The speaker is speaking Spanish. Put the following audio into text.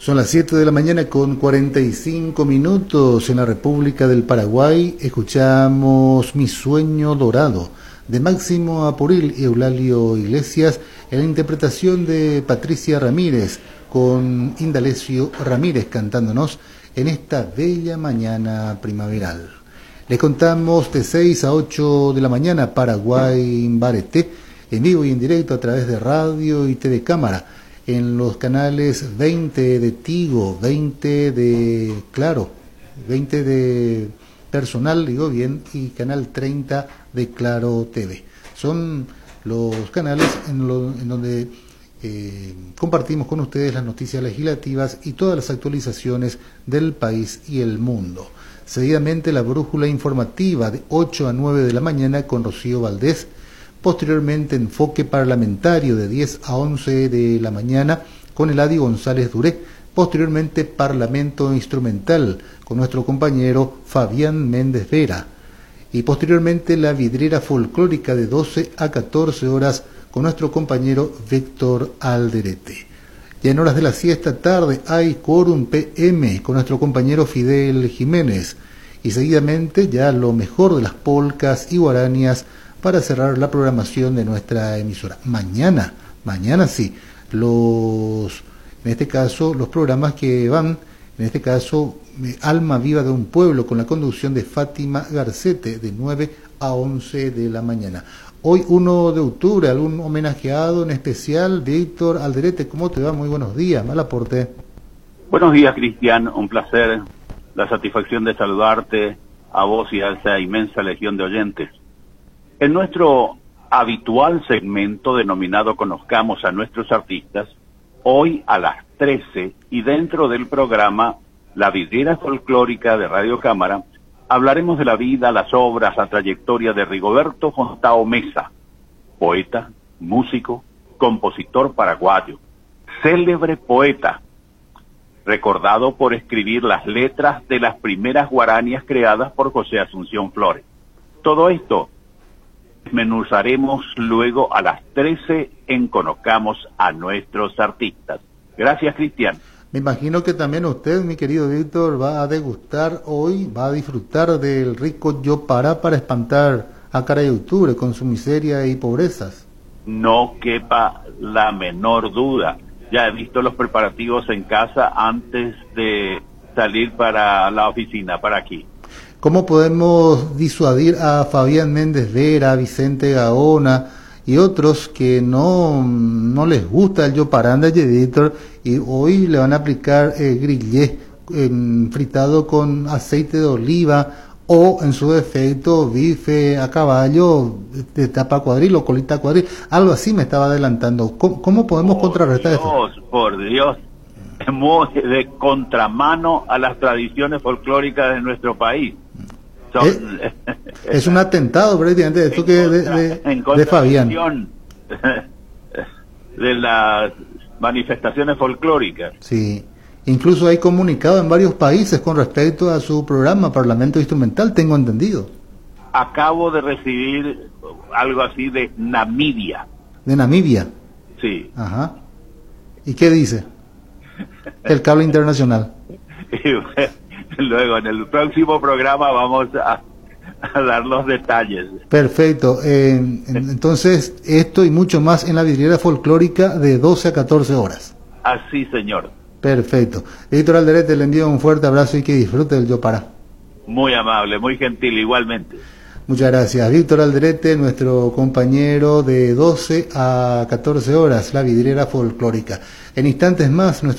Son las 7 de la mañana con 45 minutos en la República del Paraguay. Escuchamos Mi Sueño Dorado de Máximo Apuril y Eulalio Iglesias en la interpretación de Patricia Ramírez con Indalecio Ramírez cantándonos en esta bella mañana primaveral. Les contamos de 6 a 8 de la mañana Paraguay Bareté, en vivo y en directo a través de radio y TV Cámara, en los canales 20 de Tigo, 20 de Claro, 20 de Personal, digo bien, y canal 30 de Claro TV. Son los canales en donde compartimos con ustedes las noticias legislativas y todas las actualizaciones del país y el mundo. Seguidamente la brújula informativa de 8 a 9 de la mañana con Rocío Valdés. Posteriormente enfoque parlamentario de 10 a 11 de la mañana con Eladio González Duré. Posteriormente parlamento instrumental con nuestro compañero Fabián Méndez Vera. Y posteriormente la vidriera folclórica de 12 a 14 horas con nuestro compañero Víctor Alderete. Y en horas de la siesta tarde hay Quórum PM con nuestro compañero Fidel Jiménez. Y seguidamente ya lo mejor de las polcas y guaranias para cerrar la programación de nuestra emisora. Mañana sí, en este caso, los programas que van, en este caso, Alma Viva de un Pueblo, con la conducción de Fátima Garcete, de 9 a 11 de la mañana. Hoy, 1 de octubre, algún homenajeado en especial, Víctor Alderete, ¿cómo te va? Muy buenos días, mal aporte. Buenos días, Cristian, un placer, la satisfacción de saludarte a vos y a esa inmensa legión de oyentes. En nuestro habitual segmento denominado Conozcamos a nuestros artistas, hoy a las 13 y dentro del programa La Vidriera Folclórica de Radio Cámara, hablaremos de la vida, las obras, la trayectoria de Rigoberto Fontao Mesa, poeta, músico, compositor paraguayo, célebre poeta, recordado por escribir las letras de las primeras guaranias creadas por José Asunción Flores. Todo esto desmenuzaremos luego a las 13 en Conozcamos a nuestros artistas. Gracias, Cristian. Me imagino que también usted, mi querido Víctor, va a degustar hoy, va a disfrutar del rico Yopara para espantar a cara de octubre con su miseria y pobrezas. No quepa la menor duda. Ya he visto los preparativos en casa antes de salir para la oficina, para aquí. ¿Cómo podemos disuadir a Fabián Méndez Vera, a Vicente Gaona y otros que no les gusta el yoparanda y editor y hoy le van a aplicar grillé fritado con aceite de oliva o en su defecto bife a caballo de tapa cuadril o colita cuadril? Algo así me estaba adelantando. ¿Cómo podemos contrarrestar esto? Por Dios, muy de contramano a las tradiciones folclóricas de nuestro país. Es un atentado prácticamente esto que de Fabián, de las manifestaciones folclóricas. Sí, incluso hay comunicado en varios países con respecto a su programa Parlamento Instrumental, tengo entendido. Acabo de recibir algo así de Namibia. ¿De Namibia? Sí. Ajá. ¿Y qué dice el cable internacional? Luego, en el próximo programa vamos a dar los detalles. Perfecto. Entonces, esto y mucho más en la vidriera folclórica de 12 a 14 horas. Así, señor. Perfecto. Víctor Alderete, le envío un fuerte abrazo y que disfrute del Yopara. Muy amable, muy gentil, igualmente. Muchas gracias. Víctor Alderete, nuestro compañero de 12 a 14 horas, la vidriera folclórica. En instantes más, nuestro